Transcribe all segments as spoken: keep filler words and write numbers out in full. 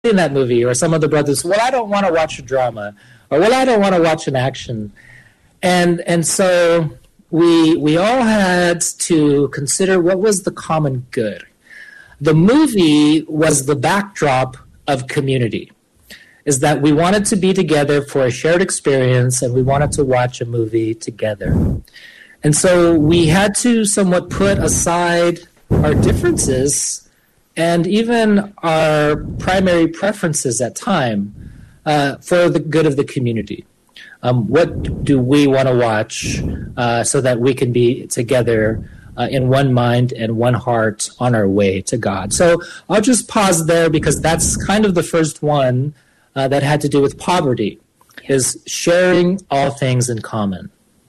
seen that movie, or some of the brothers, well, I don't want to watch a drama, or well, I don't want to watch an action. And and so we we all had to consider what was the common good. The movie was the backdrop of community, is that we wanted to be together for a shared experience, and we wanted to watch a movie together. And so we had to somewhat put aside our differences and even our primary preferences at time uh, for the good of the community. Um, what do we want to watch uh, so that we can be together uh, in one mind and one heart on our way to God? So I'll just pause there, because that's kind of the first one uh, that had to do with poverty, is sharing all things in common.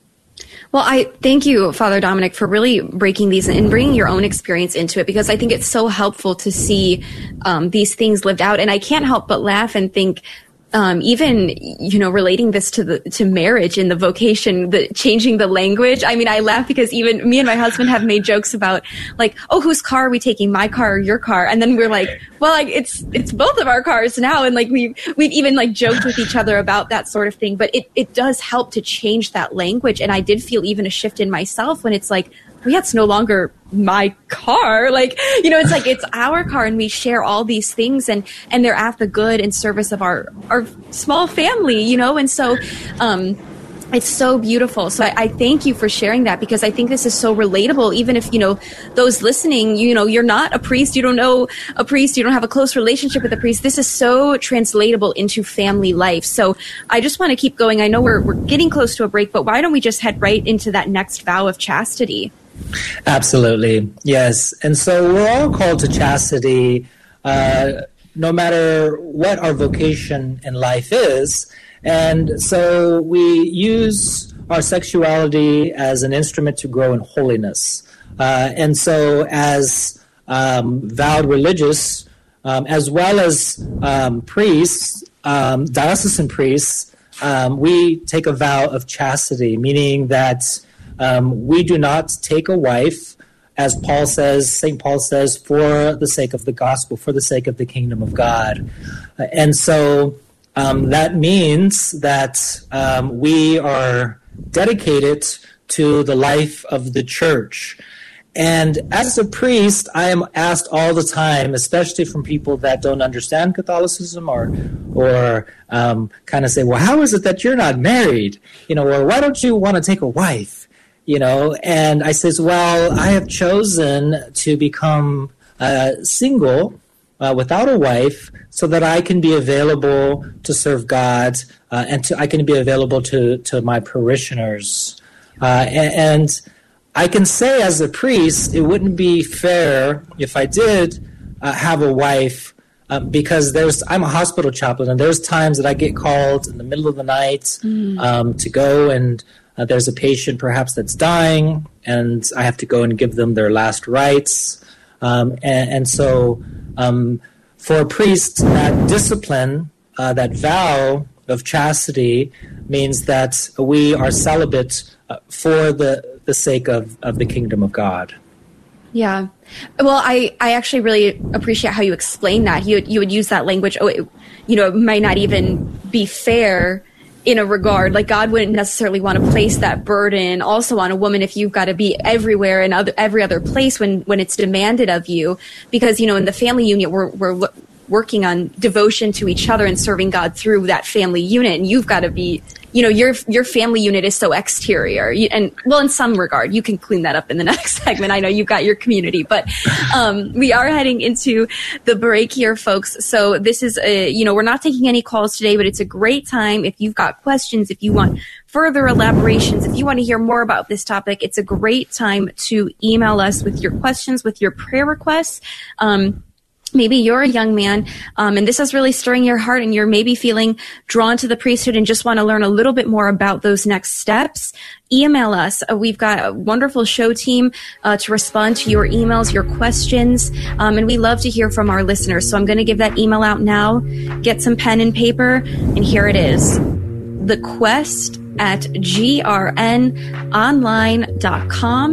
Well, I thank you, Father Dominic, for really breaking these and bringing your own experience into it, because I think it's so helpful to see um, these things lived out. And I can't help but laugh and think, Um, even, you know, relating this to the, to marriage and the vocation, the changing the language. I mean, I laugh because even me and my husband have made jokes about like, oh, whose car are we taking? My car or your car? And then we're like, well, like it's, it's both of our cars now. And like we, we've even like joked with each other about that sort of thing, but it, it does help to change that language. And I did feel even a shift in myself when it's like, well, yeah, it's no longer my car. Like, you know, it's like, it's our car, and we share all these things, and, and they're at the good and service of our, our small family, you know? And so, um, it's so beautiful. So I, I thank you for sharing that, because I think this is so relatable. Even if, you know, those listening, you know, you're not a priest, you don't know a priest, you don't have a close relationship with a priest. This is so translatable into family life. So I just want to keep going. I know we're, we're getting close to a break, but why don't we just head right into that next vow of chastity? Absolutely. Yes. And so we're all called to chastity, uh, no matter what our vocation in life is. And so we use our sexuality as an instrument to grow in holiness. Uh, and so as um, vowed religious, um, as well as um, priests, um, diocesan priests, um, we take a vow of chastity, meaning that Um, we do not take a wife, as Paul says, Saint Paul says, for the sake of the gospel, for the sake of the kingdom of God. Uh, and so um, that means that um, we are dedicated to the life of the church. And as a priest, I am asked all the time, especially from people that don't understand Catholicism, or or um, kind of say, well, how is it that you're not married? You know, or why don't you want to take a wife? You know, and I says, well, I have chosen to become uh, single uh, without a wife, so that I can be available to serve God, uh, and to, I can be available to, to my parishioners. Uh, and, and I can say as a priest, it wouldn't be fair if I did uh, have a wife, uh, because there's I'm a hospital chaplain, and there's times that I get called in the middle of the night mm. um, to go and Uh, there's a patient perhaps that's dying, and I have to go and give them their last rites. Um, and, and so um, for a priest, that discipline, uh, that vow of chastity, means that we are celibate uh, for the, the sake of, of the kingdom of God. Yeah. Well, I, I actually really appreciate how you explain that. You, you would use that language, oh, it, you know, it might not even be fair in a regard, like God wouldn't necessarily want to place that burden also on a woman if you've got to be everywhere and other, every other place when, when it's demanded of you. Because, you know, in the family unit, we're, we're working on devotion to each other and serving God through that family unit. And you've got to be, you know, your your family unit is so exterior. You, and, well, in some regard, you can clean that up in the next segment. I know you've got your community. But um, we are heading into the break here, folks. So this is, a, you know, we're not taking any calls today, but it's a great time. If you've got questions, if you want further elaborations, if you want to hear more about this topic, it's a great time to email us with your questions, with your prayer requests. Um Maybe you're a young man, um, and this is really stirring your heart, and you're maybe feeling drawn to the priesthood and just want to learn a little bit more about those next steps. Email us. Uh, we've got a wonderful show team uh, to respond to your emails, your questions, um, and we love to hear from our listeners. So I'm going to give that email out now. Get some pen and paper, and here it is. The Quest at G R N online dot com.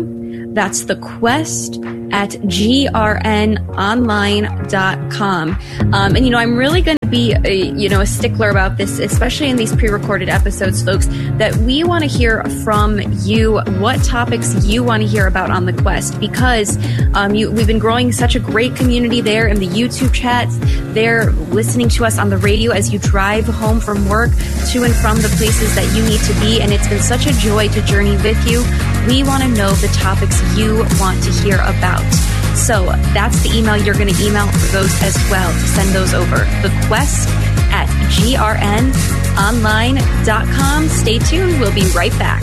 That's The Quest at G R N online dot com. Um, and, you know, I'm really going to be, a, you know, a stickler about this, especially in these pre-recorded episodes, folks, that we want to hear from you what topics you want to hear about on The Quest, because um, you, we've been growing such a great community there in the YouTube chats. They're listening to us on the radio as you drive home from work, to and from the places that you need to be, and it's been such a joy to journey with you. We want to know the topics you want to hear about. So that's the email you're going to email for those as well. Send those over. The Quest at G R N online dot com. Stay tuned. We'll be right back.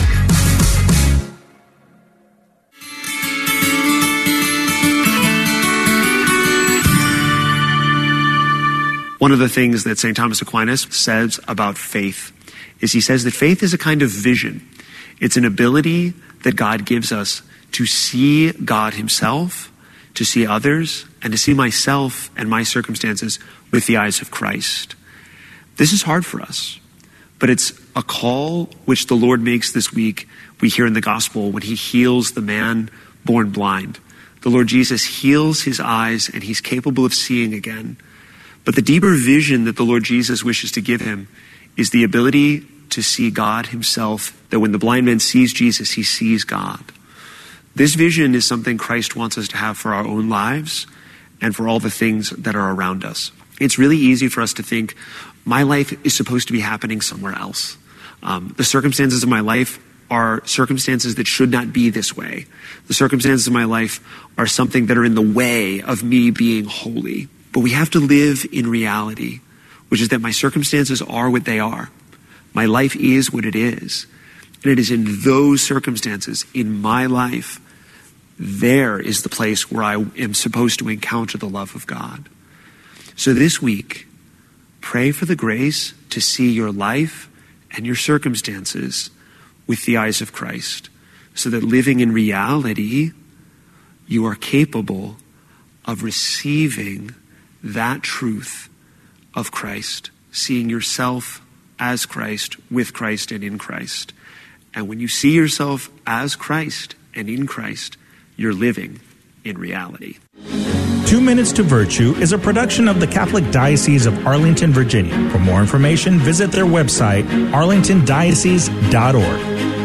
One of the things that Saint Thomas Aquinas says about faith is he says that faith is a kind of vision. It's an ability that God gives us to see God himself, to see others, and to see myself and my circumstances with the eyes of Christ. This is hard for us, but it's a call which the Lord makes this week. We hear in the gospel when he heals the man born blind. The Lord Jesus heals his eyes and he's capable of seeing again. But the deeper vision that the Lord Jesus wishes to give him is the ability to see God himself, that when the blind man sees Jesus, he sees God. This vision is something Christ wants us to have for our own lives and for all the things that are around us. It's really easy for us to think, my life is supposed to be happening somewhere else. Um, the circumstances of my life are circumstances that should not be this way. The circumstances of my life are something that are in the way of me being holy. But we have to live in reality, which is that my circumstances are what they are. My life is what it is. And it is in those circumstances, in my life, there is the place where I am supposed to encounter the love of God. So this week, pray for the grace to see your life and your circumstances with the eyes of Christ, so that living in reality, you are capable of receiving that truth of Christ, seeing yourself as Christ, with Christ, and in Christ. And when you see yourself as Christ and in Christ, you're living in reality. Two Minutes to Virtue is a production of the Catholic Diocese of Arlington, Virginia. For more information, visit their website, arlington diocese dot org.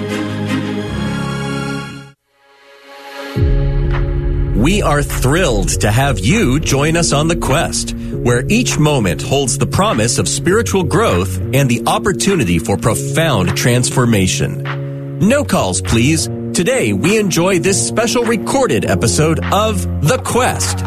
We are thrilled to have you join us on The Quest, where each moment holds the promise of spiritual growth and the opportunity for profound transformation. No calls, please. Today, we enjoy this special recorded episode of The Quest.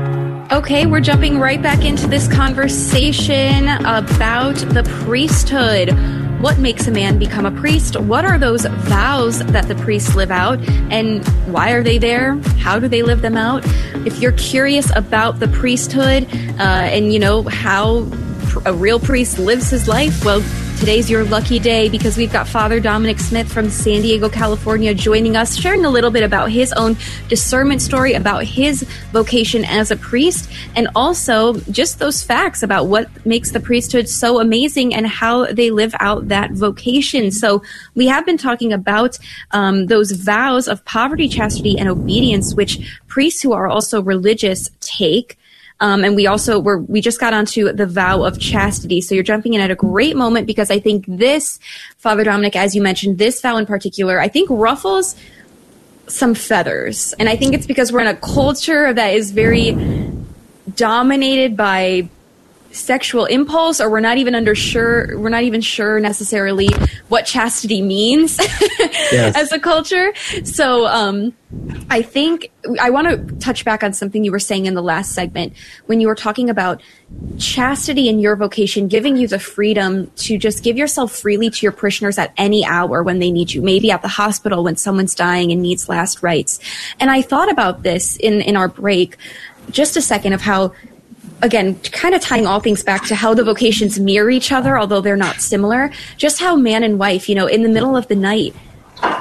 Okay, we're jumping right back into this conversation about the priesthood. What makes a man become a priest? What are those vows that the priests live out? And why are they there? How do they live them out? If you're curious about the priesthood uh, and, you know, how a real priest lives his life, well, today's your lucky day, because we've got Father Dominic Smith from San Diego, California, joining us, sharing a little bit about his own discernment story, about his vocation as a priest, and also just those facts about what makes the priesthood so amazing and how they live out that vocation. So we have been talking about um, those vows of poverty, chastity, and obedience, which priests who are also religious take. Um, and we also were, we just got onto the vow of chastity. So you're jumping in at a great moment, because I think this, Father Dominic, as you mentioned, this vow in particular, I think ruffles some feathers. And I think it's because we're in a culture that is very dominated by sexual impulse, or we're not even under sure, we're not even sure necessarily what chastity means yes. as a culture. So, um, I think I want to touch back on something you were saying in the last segment when you were talking about chastity in your vocation, giving you the freedom to just give yourself freely to your parishioners at any hour when they need you, maybe at the hospital when someone's dying and needs last rites. And I thought about this in, in our break, just a second, of how, again, kind of tying all things back to how the vocations mirror each other, although they're not similar, just how man and wife, you know, in the middle of the night,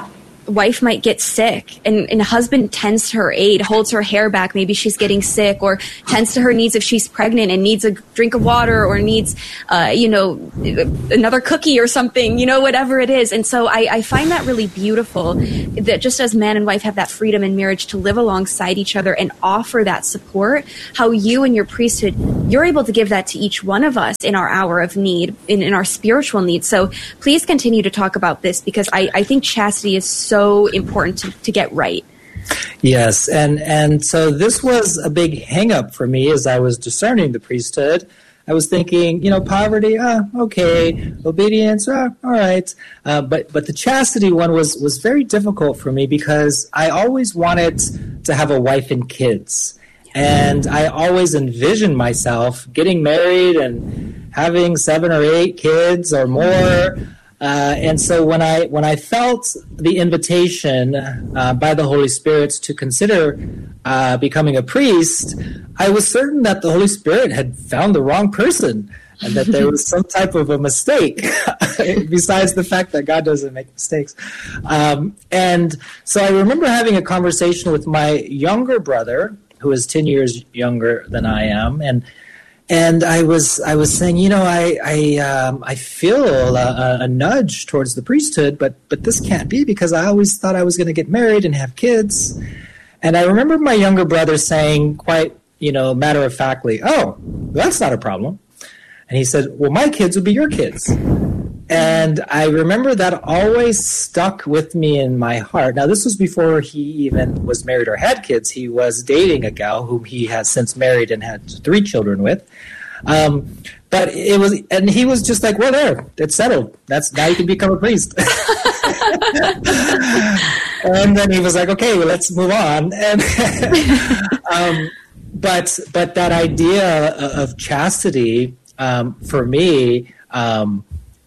wife might get sick and, and husband tends to her aid, holds her hair back, maybe she's getting sick, or tends to her needs if she's pregnant and needs a drink of water or needs, uh, you know, another cookie or something, you know, whatever it is. And so I, I find that really beautiful, that just as man and wife have that freedom in marriage to live alongside each other and offer that support, how you and your priesthood, you're able to give that to each one of us in our hour of need, in, in our spiritual needs. So please continue to talk about this, because I, I think chastity is so important to, to get right. Yes, and, and so this was a big hang-up for me as I was discerning the priesthood. I was thinking, you know, poverty, ah, okay, obedience, ah, all right. Uh, but but the chastity one was, was very difficult for me, because I always wanted to have a wife and kids. And I always envisioned myself getting married and having seven or eight kids or more. Uh, and so when I when I felt the invitation uh, by the Holy Spirit to consider uh, becoming a priest, I was certain that the Holy Spirit had found the wrong person and that there was some type of a mistake, besides the fact that God doesn't make mistakes. Um, and so I remember having a conversation with my younger brother, who is ten years younger than I am, and And I was I was saying, you know, I I, um, I feel a, a nudge towards the priesthood, but but this can't be, because I always thought I was going to get married and have kids. And I remember my younger brother saying, quite, you know, matter of factly, "Oh, that's not a problem." And he said, "Well, my kids would be your kids." And I remember that always stuck with me in my heart. Now, this was before he even was married or had kids. He was dating a gal whom he has since married and had three children with. Um, but it was, and he was just like, "Well, there, it's settled. That's now you can become a priest." And then he was like, "Okay, well, let's move on." And um, but but that idea of chastity um, for me. Um,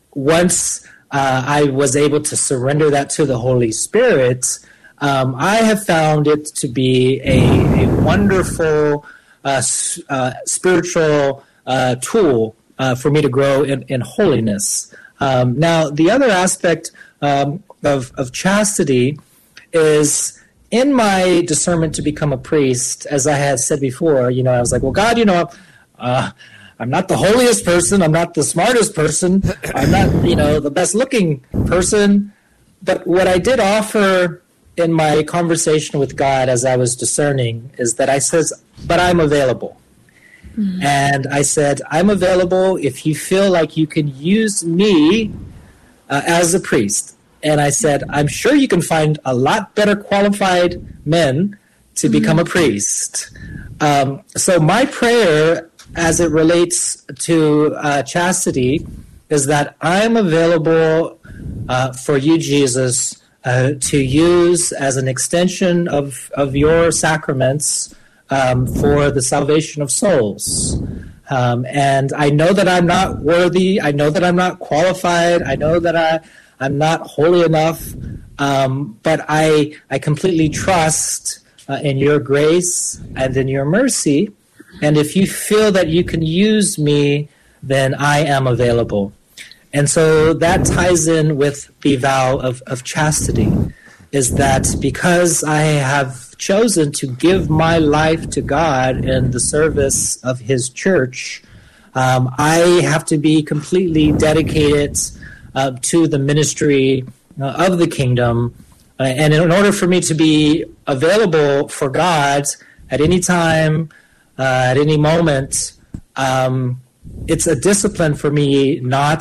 Once uh, I was able to surrender that to the Holy Spirit, um, I have found it to be a, a wonderful uh, uh, spiritual uh, tool uh, for me to grow in, in holiness. Um, now, the other aspect um, of, of chastity is, in my discernment to become a priest, as I had said before, you know, I was like, well, God, you know, uh, I'm not the holiest person. I'm not the smartest person. I'm not, you know, the best looking person. But what I did offer in my conversation with God as I was discerning is that I says, but I'm available. Mm-hmm. And I said, I'm available if you feel like you can use me uh, as a priest. And I said, I'm sure you can find a lot better qualified men to mm-hmm. become a priest. Um, so my prayer, as it relates to uh, chastity, is that I'm available uh, for you, Jesus, uh, to use as an extension of, of your sacraments um, for the salvation of souls. Um, and I know that I'm not worthy. I know that I'm not qualified. I know that I, I'm not holy enough. Um, but I, I completely trust uh, in your grace and in your mercy. And if you feel that you can use me, then I am available. And so that ties in with the vow of, of chastity, is that because I have chosen to give my life to God in the service of his church, um, I have to be completely dedicated uh, to the ministry uh, of the kingdom. Uh, and in order for me to be available for God at any time, Uh, at any moment, um, it's a discipline for me not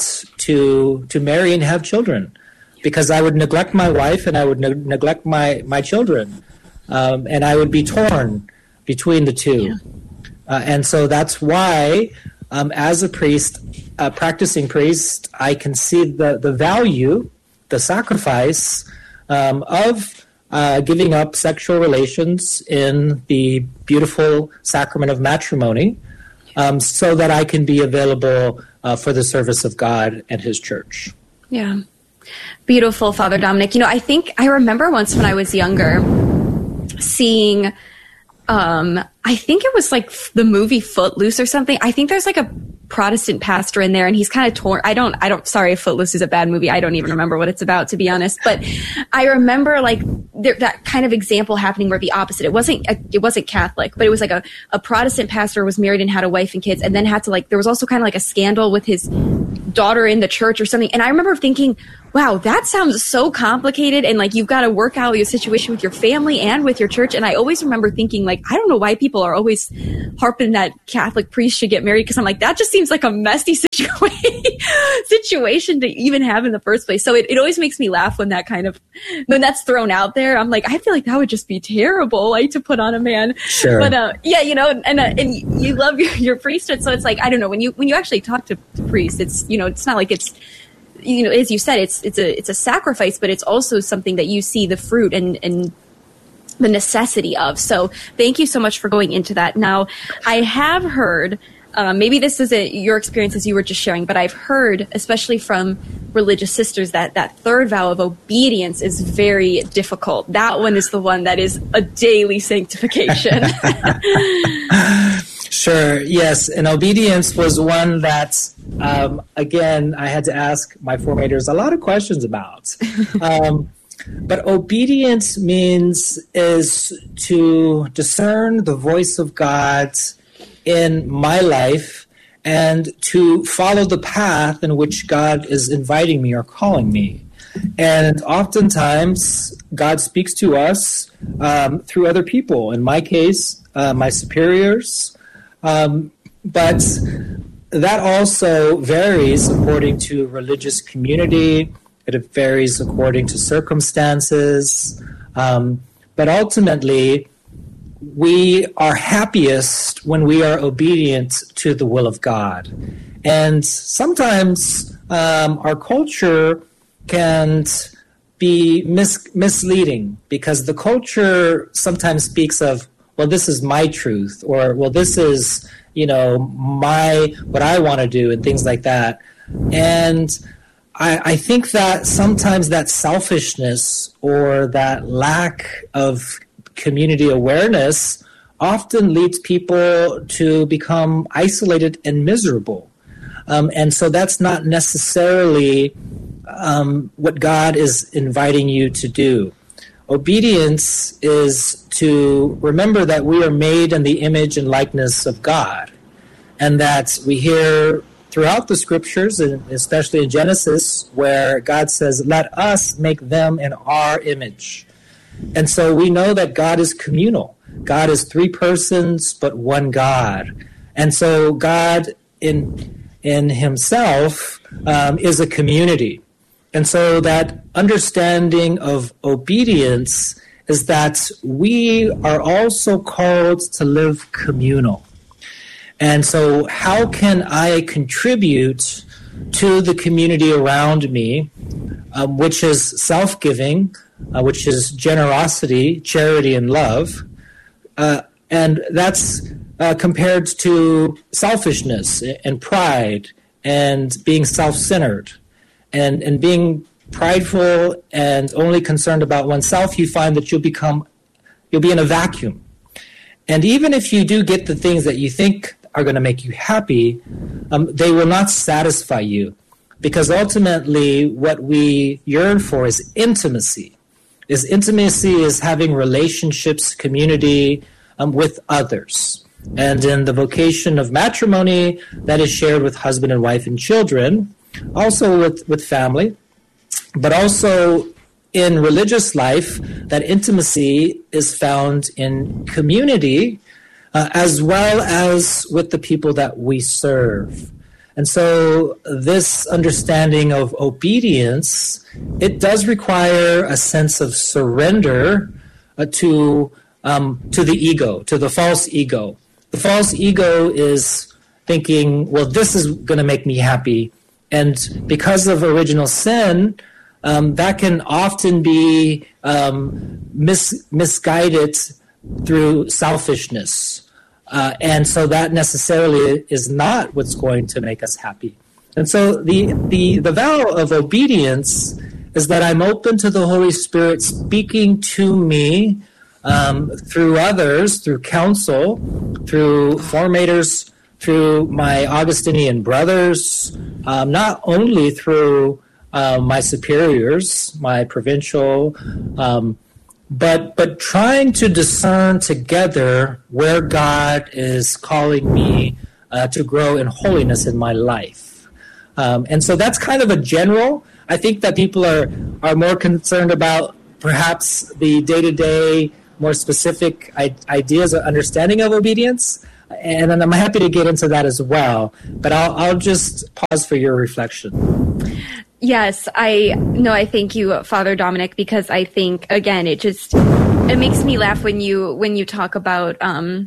to to marry and have children, because I would neglect my wife and I would ne- neglect my, my children, um, and I would be torn between the two. Yeah. Uh, and so that's why, um, as a priest, a practicing priest, I can see the, the value, the sacrifice um, of Uh, giving up sexual relations in the beautiful sacrament of matrimony, um, so that I can be available uh, for the service of God and his church. Yeah. Beautiful, Father Dominic. You know, I think I remember once when I was younger seeing, um, I think it was like the movie Footloose or something. I think there's like a Protestant pastor in there, and he's kind of torn. I don't, I don't, sorry if Footloose is a bad movie. I don't even remember what it's about, to be honest. But I remember like there, that kind of example happening where the opposite. It wasn't, a, it wasn't Catholic, but it was like a, a Protestant pastor was married and had a wife and kids, and then had to like, there was also kind of like a scandal with his daughter in the church or something. And I remember thinking, wow, that sounds so complicated. And like, you've got to work out your situation with your family and with your church. And I always remember thinking like, I don't know why people are always harping that Catholic priests should get married. Cause I'm like, that just seems like a messy situation, situation to even have in the first place. So it, it always makes me laugh when that kind of, when that's thrown out there. I'm like, I feel like that would just be terrible, like to put on a man. Sure. But, uh, yeah, you know, and, uh, and you love your, your priesthood. So it's like, I don't know, when you, when you actually talk to, to priests, it's, you know, it's not like it's, you know, as you said, it's it's a it's a sacrifice, but it's also something that you see the fruit and, and the necessity of. So thank you so much for going into that. Now, I have heard, um, maybe this isn't your experience as you were just sharing, but I've heard, especially from religious sisters, that that third vow of obedience is very difficult. That one is the one that is a daily sanctification. Sure, yes. And obedience was one that, um, again, I had to ask my formators a lot of questions about. Um, but obedience means is to discern the voice of God in my life and to follow the path in which God is inviting me or calling me. And oftentimes, God speaks to us um, through other people. In my case, uh, my superiors. Um, but that also varies according to religious community. It varies according to circumstances. Um, but ultimately, we are happiest when we are obedient to the will of God. And sometimes um, our culture can be mis- misleading because the culture sometimes speaks of, well, this is my truth, or, well, this is, you know, my, what I want to do, and things like that. And I, I think that sometimes that selfishness or that lack of community awareness often leads people to become isolated and miserable. Um, and so that's not necessarily um, what God is inviting you to do. Obedience is to remember that we are made in the image and likeness of God, and that we hear throughout the scriptures, and especially in Genesis, where God says, let us make them in our image. And so we know that God is communal. God is three persons, but one God. And so God in, in himself um, is a community. And so that understanding of obedience is that we are also called to live communal. And so how can I contribute to the community around me, um, which is self-giving, uh, which is generosity, charity, and love. Uh, and that's uh, compared to selfishness and pride and being self-centered. And, and being prideful and only concerned about oneself, you find that you'll become, you'll be in a vacuum. And even if you do get the things that you think are going to make you happy, um, they will not satisfy you. Because ultimately what we yearn for is intimacy. Is intimacy is having relationships, community um, with others. And in the vocation of matrimony, that is shared with husband and wife and children, also with, with family, but also in religious life, that intimacy is found in community uh, as well as with the people that we serve. And so this understanding of obedience, it does require a sense of surrender uh, to um, to the ego, to the false ego. The false ego is thinking, well, this is going to make me happy. And because of original sin, um, that can often be um, mis- misguided through selfishness. Uh, and so that necessarily is not what's going to make us happy. And so the, the, the vow of obedience is that I'm open to the Holy Spirit speaking to me um, through others, through counsel, through formators, through my Augustinian brothers, um, not only through uh, my superiors, my provincial, um, but but trying to discern together where God is calling me uh, to grow in holiness in my life. Um, and so that's kind of a general. I think that people are, are more concerned about perhaps the day-to-day, more specific I- ideas or understanding of obedience. And I'm happy to get into that as well. But I'll, I'll just pause for your reflection. Yes, I no, I thank you, Father Dominic, because I think, again, it just it makes me laugh when you when you talk about um,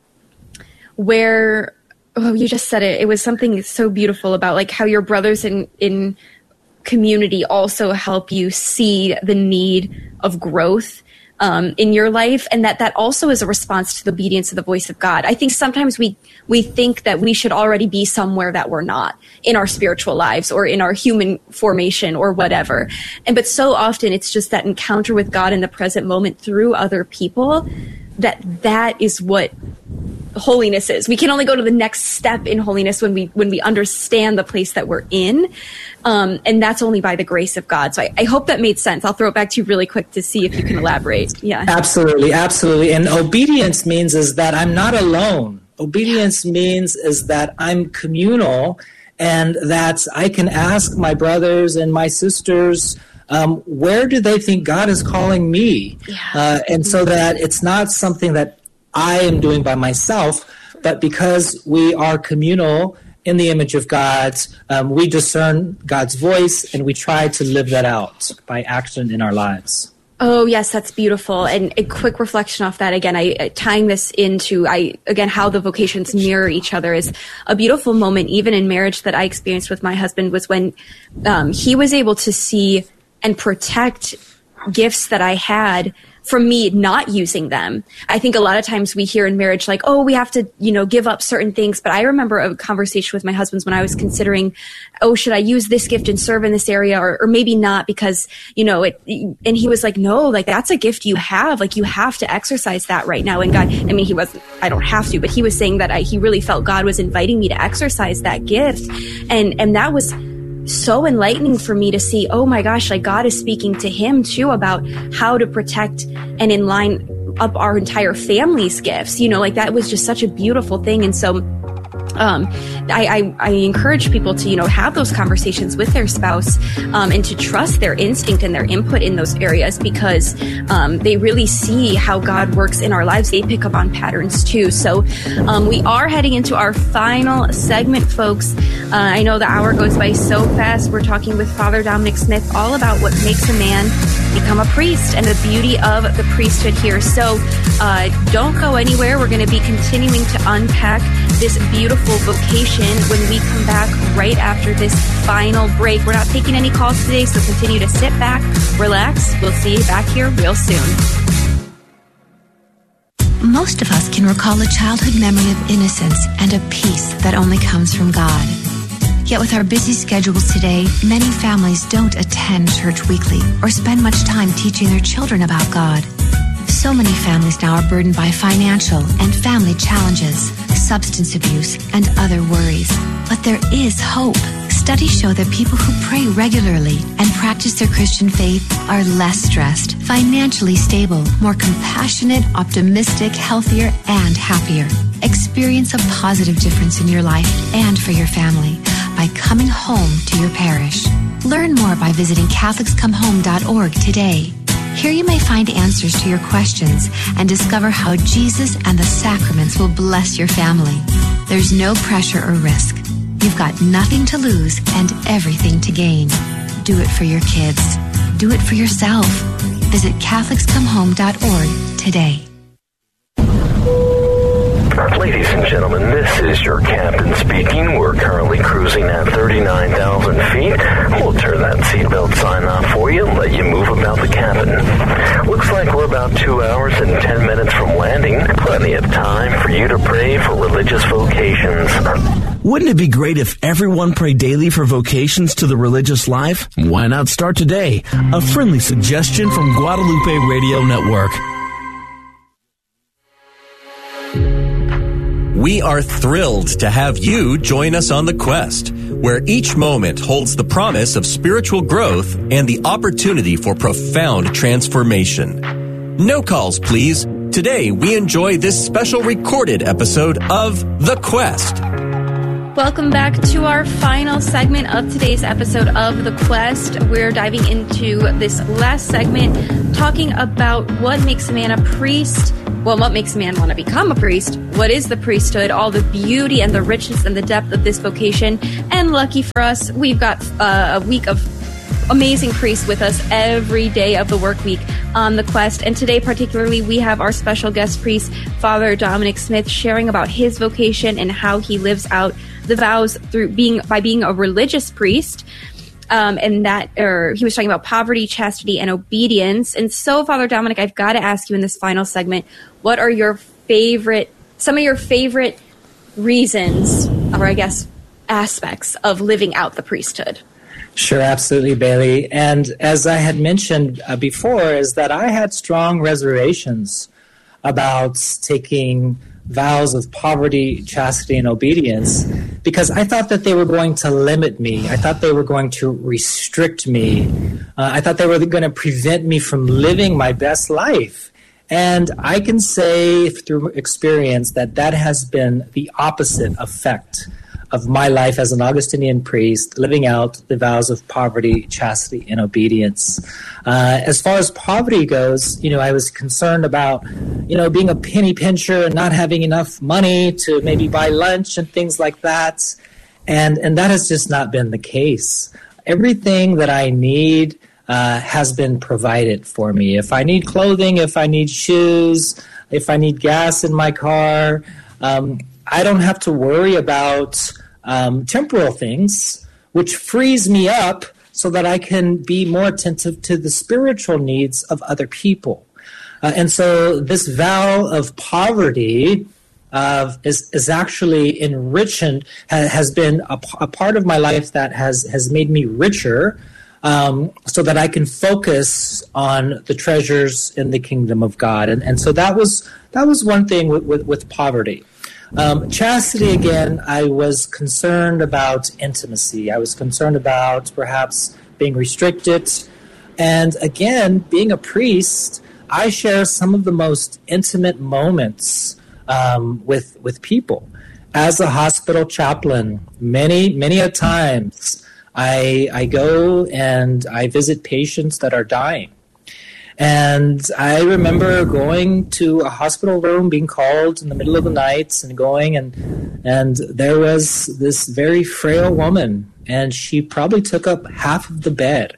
where oh you just said it. It was something so beautiful about like how your brothers in in community also help you see the need of growth Um, in your life, and that that also is a response to the obedience of the voice of God. I think sometimes we we think that we should already be somewhere that we're not in our spiritual lives or in our human formation or whatever. And but so often it's just that encounter with God in the present moment through other people that that is what holiness is. We can only go to the next step in holiness when we when we understand the place that we're in, um, and that's only by the grace of God. So I, I hope that made sense. I'll throw it back to you really quick to see if you can elaborate. Yeah, absolutely, absolutely. And obedience means is that I'm not alone. Obedience means is that I'm communal, and that I can ask my brothers and my sisters, Um, where do they think God is calling me? Yeah. Uh, and so that it's not something that I am doing by myself, but because we are communal in the image of God, um, we discern God's voice and we try to live that out by action in our lives. Oh, yes, that's beautiful. And a quick reflection off that, again, I tying this into, I again, how the vocations mirror each other is a beautiful moment, even in marriage, that I experienced with my husband, was when um, he was able to see and protect gifts that I had from me not using them. I think a lot of times we hear in marriage like, oh, we have to, you know, give up certain things. But I remember a conversation with my husband when I was considering, oh, should I use this gift and serve in this area or, or maybe not because, you know, it, and he was like, no, like that's a gift you have. Like you have to exercise that right now. And God, I mean, he wasn't, I don't have to, but he was saying that I, he really felt God was inviting me to exercise that gift. And, and that was so enlightening for me to see, oh my gosh, like God is speaking to him too about how to protect and in line up our entire family's gifts. You know, like that was just such a beautiful thing. And so um, I, I, I encourage people to, you know, have those conversations with their spouse um, and to trust their instinct and their input in those areas because um, they really see how God works in our lives. They pick up on patterns too. So um, we are heading into our final segment, folks. Uh, I know the hour goes by so fast. We're talking with Father Dominic Smith all about what makes a man become a priest and the beauty of the priesthood here. So uh, don't go anywhere. We're going to be continuing to unpack this beautiful vocation when we come back right after this final break. We're not taking any calls today, so continue to sit back, relax. We'll see you back here real soon. Most of us can recall a childhood memory of innocence and a peace that only comes from God. Yet with our busy schedules today, many families don't attend church weekly or spend much time teaching their children about God. So many families now are burdened by financial and family challenges, substance abuse, and other worries. But there is hope. Studies show that people who pray regularly and practice their Christian faith are less stressed, financially stable, more compassionate, optimistic, healthier, and happier. Experience a positive difference in your life and for your family by coming home to your parish. Learn more by visiting Catholics Come Home dot org today. Here you may find answers to your questions and discover how Jesus and the sacraments will bless your family. There's no pressure or risk. You've got nothing to lose and everything to gain. Do it for your kids. Do it for yourself. Visit Catholics Come Home dot org today. Ladies and gentlemen, this is your captain speaking. We're currently cruising at thirty-nine thousand feet. We'll turn that seatbelt sign off for you and let you move about the cabin. Looks like we're about two hours and ten minutes from landing. Plenty of time for you to pray for religious vocations. Wouldn't it be great if everyone prayed daily for vocations to the religious life? Why not start today? A friendly suggestion from Guadalupe Radio Network. We are thrilled to have you join us on the quest, where each moment holds the promise of spiritual growth and the opportunity for profound transformation. No calls, please. Today, we enjoy this special recorded episode of The Quest. Welcome back to our final segment of today's episode of The Quest. We're diving into this last segment, talking about what makes a man a priest. Well, what makes a man want to become a priest? What is the priesthood? All the beauty and the richness and the depth of this vocation. And lucky for us, we've got uh, a week of amazing priests with us every day of the work week on The Quest. And today particularly, we have our special guest priest, Father Dominic Smith, sharing about his vocation and how he lives out the vows through being by being a religious priest. Um, and that, or he was talking about poverty, chastity, and obedience. And so, Father Dominic, I've got to ask you in this final segment, what are your favorite, some of your favorite reasons, or I guess aspects of living out the priesthood? Sure, absolutely, Bailey. And as I had mentioned uh, before, is that I had strong reservations about taking vows of poverty, chastity, and obedience, because I thought that they were going to limit me. I thought they were going to restrict me. Uh, I thought they were going to prevent me from living my best life. And I can say through experience that that has been the opposite effect of my life as an Augustinian priest, living out the vows of poverty, chastity, and obedience. Uh, as far as poverty goes, you know, I was concerned about, you know, being a penny pincher and not having enough money to maybe buy lunch and things like that. And, and that has just not been the case. Everything that I need uh, has been provided for me. If I need clothing, if I need shoes, if I need gas in my car, um, I don't have to worry about um, temporal things, which frees me up so that I can be more attentive to the spiritual needs of other people. Uh, and so this vow of poverty uh, is, is actually enriching, ha, has been a, a part of my life that has, has made me richer, um, so that I can focus on the treasures in the kingdom of God. And, and so that was that was one thing with, with, with poverty. Um, chastity, again, I was concerned about intimacy. I was concerned about perhaps being restricted. And again, being a priest, I share some of the most intimate moments um, with with people. As a hospital chaplain, many, many a times, I, I go and I visit patients that are dying. And I remember going to a hospital room, being called in the middle of the night, and going, and and there was this very frail woman, and she probably took up half of the bed.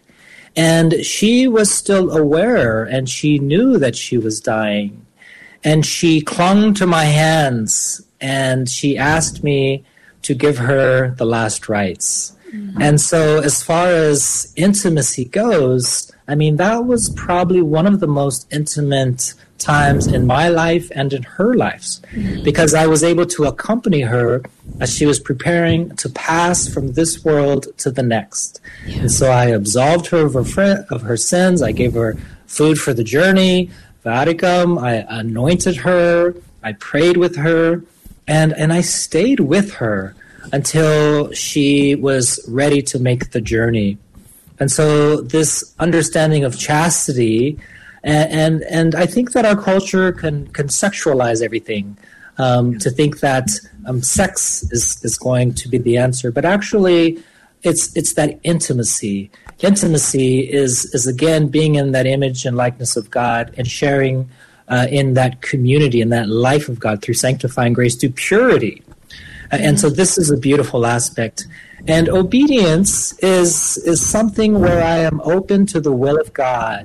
And she was still aware, and she knew that she was dying. And she clung to my hands, and she asked me to give her the last rites. Mm-hmm. And so as far as intimacy goes, I mean, that was probably one of the most intimate times in my life and in her life, because I was able to accompany her as she was preparing to pass from this world to the next. Yeah. And so I absolved her of her, fr- of her sins. I gave her food for the journey, viaticum. I anointed her. I prayed with her. And, and I stayed with her until she was ready to make the journey. And so this understanding of chastity, and and, and I think that our culture can, can sexualize everything, um, to think that um, sex is, is going to be the answer. But actually, it's it's that intimacy. Intimacy is, is again, being in that image and likeness of God and sharing uh, in that community, in that life of God through sanctifying grace, through purity. And so this is a beautiful aspect. And obedience is is something where I am open to the will of God,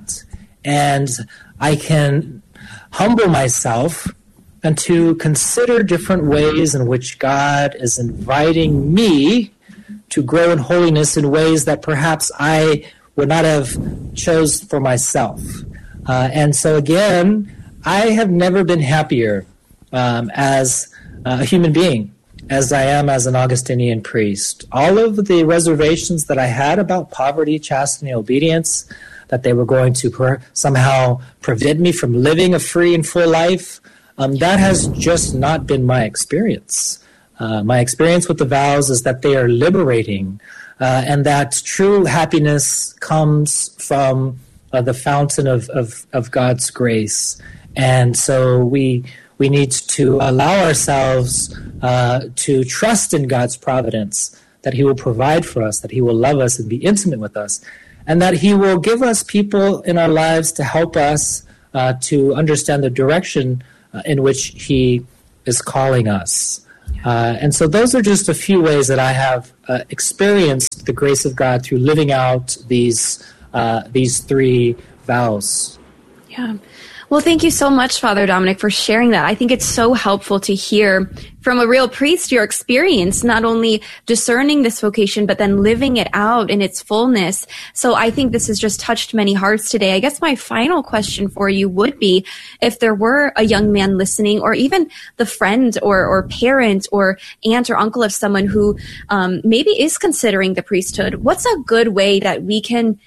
and I can humble myself and to consider different ways in which God is inviting me to grow in holiness in ways that perhaps I would not have chose for myself. Uh, and so again, I have never been happier um, as a human being as I am as an Augustinian priest. All of the reservations that I had about poverty, chastity, and obedience, that they were going to per- somehow prevent me from living a free and full life, Um, that has just not been my experience. Uh, my experience with the vows is that they are liberating, uh, and that true happiness comes from uh, the fountain of, of, of God's grace. And so we we need to allow ourselves uh, to trust in God's providence, that He will provide for us, that He will love us and be intimate with us, and that He will give us people in our lives to help us uh, to understand the direction uh, in which He is calling us. Uh, and so those are just a few ways that I have uh, experienced the grace of God through living out these uh, these three vows. Yeah. Well, thank you so much, Father Dominic, for sharing that. I think it's so helpful to hear from a real priest your experience, not only discerning this vocation, but then living it out in its fullness. So I think this has just touched many hearts today. I guess my final question for you would be, if there were a young man listening, or even the friend or, or parent or aunt or uncle of someone who um, maybe is considering the priesthood, what's a good way that we can,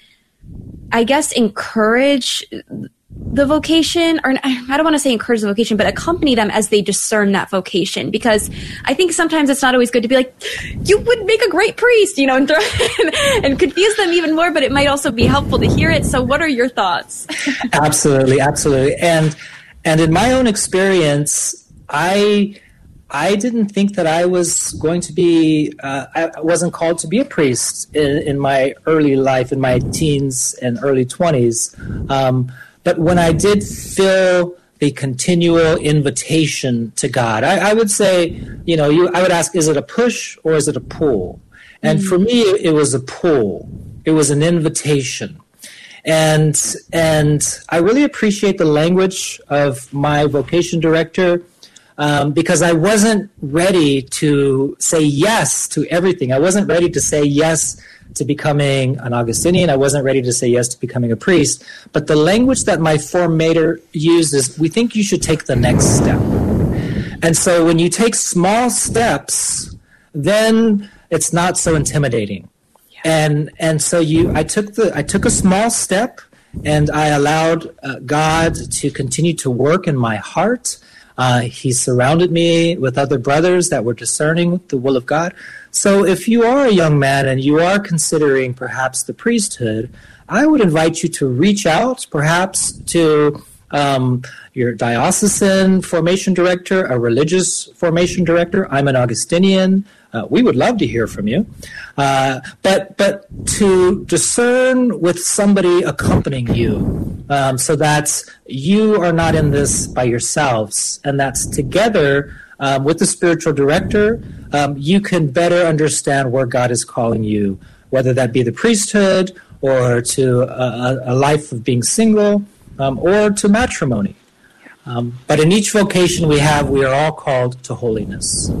I guess, encourage the vocation, or I don't want to say encourage the vocation, but accompany them as they discern that vocation? Because I think sometimes it's not always good to be like, you would make a great priest, you know, and, throw, and, and confuse them even more, but it might also be helpful to hear it. So what are your thoughts? Absolutely, absolutely. And and in my own experience, I I didn't think that I was going to be, uh, I wasn't called to be a priest in, in my early life, in my teens and early twenties. Um, But when I did feel the continual invitation to God, I, I would say, you know, you, I would ask, is it a push or is it a pull? And mm-hmm. for me, it was a pull. It was an invitation. And and I really appreciate the language of my vocation director, um, because I wasn't ready to say yes to everything. I wasn't ready to say yes to becoming an Augustinian. I wasn't ready to say yes to becoming a priest. But the language that my formator used is, we think you should take the next step. And so when you take small steps, then it's not so intimidating. Yeah. And and so you, I took the I took a small step, and I allowed uh, God to continue to work in my heart. Uh, he surrounded me with other brothers that were discerning the will of God. So if you are a young man and you are considering perhaps the priesthood, I would invite you to reach out perhaps to um, your diocesan formation director, a religious formation director. I'm an Augustinian. Uh, we would love to hear from you. Uh, but but to discern with somebody accompanying you, um, so that you are not in this by yourselves, and that's together um, with the spiritual director, um, you can better understand where God is calling you, whether that be the priesthood or to a, a life of being single, um, or to matrimony. Um, but in each vocation we have, we are all called to holiness.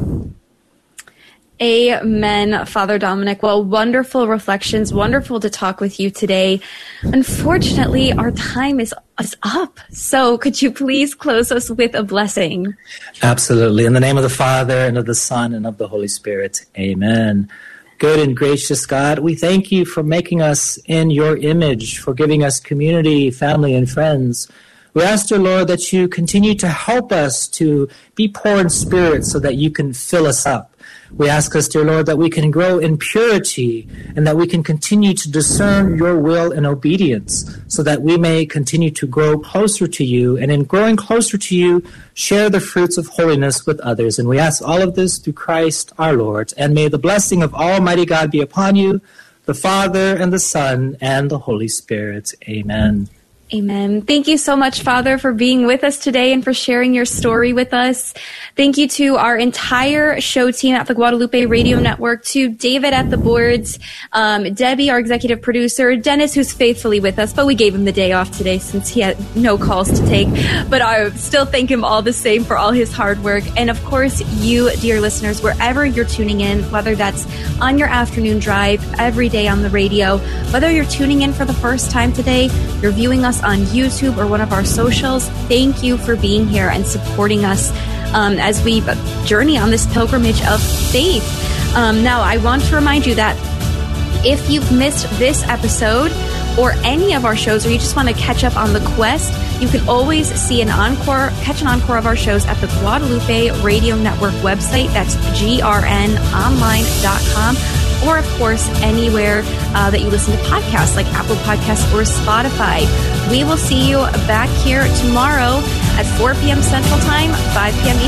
Amen, Father Dominic. Well, wonderful reflections. Wonderful to talk with you today. Unfortunately, our time is, is up. So could you please close us with a blessing? Absolutely. In the name of the Father, and of the Son, and of the Holy Spirit. Amen. Good and gracious God, we thank you for making us in your image, for giving us community, family, and friends. We ask, dear Lord, that you continue to help us to be poor in spirit so that you can fill us up. We ask us, dear Lord, that we can grow in purity and that we can continue to discern your will in obedience so that we may continue to grow closer to you, and in growing closer to you, share the fruits of holiness with others. And we ask all of this through Christ our Lord. And may the blessing of Almighty God be upon you, the Father and the Son and the Holy Spirit. Amen. Amen. Thank you so much, Father, for being with us today and for sharing your story with us. Thank you to our entire show team at the Guadalupe Radio Network, to David at the boards, um, Debbie, our executive producer, Dennis, who's faithfully with us, but we gave him the day off today since he had no calls to take. But I still thank him all the same for all his hard work. And of course, you, dear listeners, wherever you're tuning in, whether that's on your afternoon drive, every day on the radio, whether you're tuning in for the first time today, you're viewing us on YouTube or one of our socials, thank you for being here and supporting us um, as we journey on this pilgrimage of faith. Um, now, I want to remind you that if you've missed this episode, or any of our shows, or you just want to catch up on the Quest, you can always see an encore, catch an encore of our shows at the Guadalupe Radio Network website. That's G R N online dot com. Or, of course, anywhere uh, that you listen to podcasts, like Apple Podcasts or Spotify. We will see you back here tomorrow at four p.m. Central Time, five p.m. Eastern